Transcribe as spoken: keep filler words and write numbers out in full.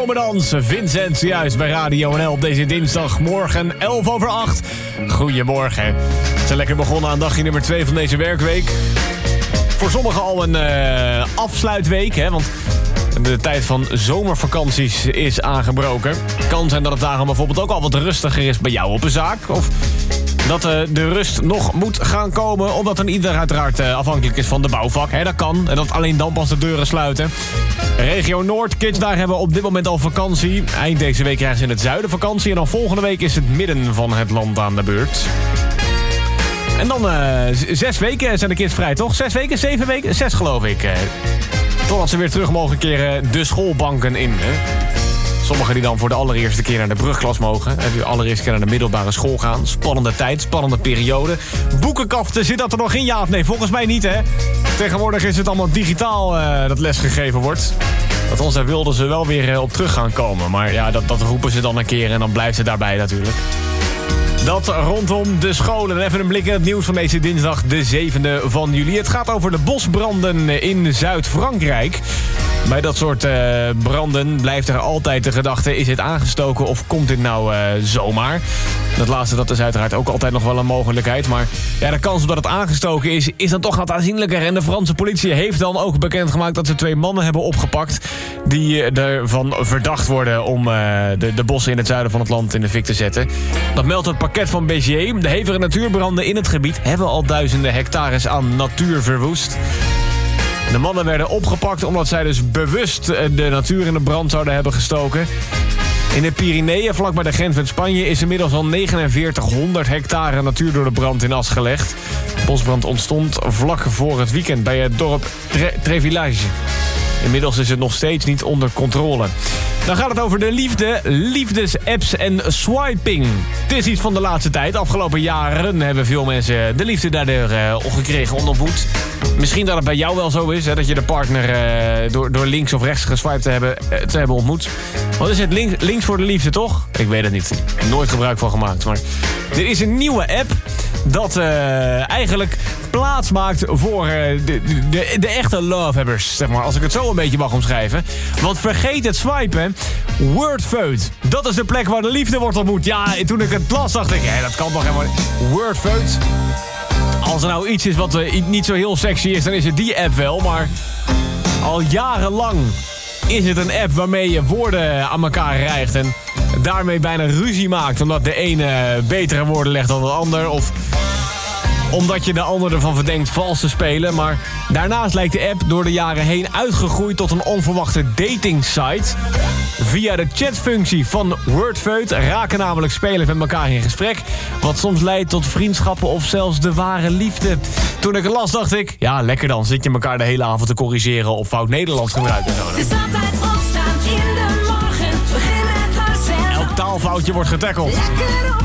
Zomerdans, Vincent, juist bij Radio N L op deze dinsdagmorgen elf over acht. Goedemorgen. We zijn lekker begonnen aan dagje nummer twee van deze werkweek. Voor sommigen al een uh, afsluitweek, hè, want de tijd van zomervakanties is aangebroken. Kan zijn dat het daarom bijvoorbeeld ook al wat rustiger is bij jou op een zaak. Of dat uh, de rust nog moet gaan komen, omdat een ieder uiteraard uh, afhankelijk is van de bouwvak. Hè, dat kan. En dat alleen dan pas de deuren sluiten. Regio Noord, kids daar hebben op dit moment al vakantie. Eind deze week krijgen ze in het zuiden vakantie. En dan volgende week is het midden van het land aan de beurt. En dan uh, zes weken zijn de kids vrij, toch? Zes weken, zeven weken? Zes geloof ik. Uh, totdat ze weer terug mogen keren de schoolbanken in. Hè? Sommigen die dan voor de allereerste keer naar de brugklas mogen. En die allereerste keer naar de middelbare school gaan. Spannende tijd, spannende periode. Boekenkaften, zit dat er nog in? Ja of nee? Volgens mij niet, hè? Tegenwoordig is het allemaal digitaal uh, dat lesgegeven wordt. Althans, daar wilden ze wel weer uh, op terug gaan komen. Maar ja, dat, dat roepen ze dan een keer en dan blijft het daarbij natuurlijk. Dat rondom de scholen. Even een blik in het nieuws van deze dinsdag, de zevende van juli. Het gaat over de bosbranden in Zuid-Frankrijk. Bij dat soort uh, branden blijft er altijd de gedachte: is het aangestoken of komt dit nou uh, zomaar? Dat laatste, dat is uiteraard ook altijd nog wel een mogelijkheid. Maar ja, de kans op dat het aangestoken is, is dan toch wat aanzienlijker. En de Franse politie heeft dan ook bekendgemaakt dat ze twee mannen hebben opgepakt die ervan verdacht worden om uh, de, de bossen in het zuiden van het land in de fik te zetten. Dat meldt het parket van Béziers. De hevige natuurbranden in het gebied hebben al duizenden hectares aan natuur verwoest. De mannen werden opgepakt omdat zij dus bewust de natuur in de brand zouden hebben gestoken. In de Pyreneeën, vlakbij de grens met Spanje, is inmiddels al negenenveertighonderd hectare natuur door de brand in as gelegd. De bosbrand ontstond vlak voor het weekend bij het dorp Tre- Trevillage. Inmiddels is het nog steeds niet onder controle. Dan gaat het over de liefde, liefdesapps en swiping. Het is iets van de laatste tijd. Afgelopen jaren hebben veel mensen de liefde daardoor uh, gekregen, ontmoet. Misschien dat het bij jou wel zo is, hè, dat je de partner uh, door, door links of rechts geswiped te hebben, uh, te hebben ontmoet. Wat is het? Links, links voor de liefde, toch? Ik weet het niet. Nooit gebruik van gemaakt. Maar er is een nieuwe app dat uh, eigenlijk plaats maakt voor uh, de, de, de echte lovehebbers, zeg maar. Als ik het zo een beetje mag omschrijven. Want vergeet het swipen. Wordfeud. Dat is de plek waar de liefde wordt ontmoet. Ja, toen ik het las dacht ik, hé, dat kan toch helemaal niet. Wordfeud. Als er nou iets is wat uh, niet zo heel sexy is, dan is het die app wel. Maar al jarenlang is het een app waarmee je woorden aan elkaar rijgt en daarmee bijna ruzie maakt. Omdat de ene betere woorden legt dan de ander. Of omdat je de ander ervan verdenkt vals te spelen. Maar daarnaast lijkt de app door de jaren heen uitgegroeid tot een onverwachte datingsite. Via de chatfunctie van Wordfeud raken namelijk spelers met elkaar in gesprek. Wat soms leidt tot vriendschappen of zelfs de ware liefde. Toen ik het las dacht ik, ja lekker dan. Zit je elkaar de hele avond te corrigeren op fout Nederlands gebruiken. Het is altijd opstaan in de morgen. Begin met Marcel. Elk taalfoutje wordt getackeld. Lekker op.